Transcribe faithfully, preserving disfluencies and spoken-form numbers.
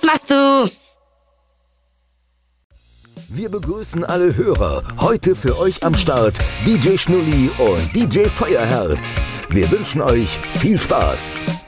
machst du? Wir begrüßen alle Hörer. Heute für euch am Start D J Schnulli und D J Feuerherz. Wir wünschen euch viel Spaß.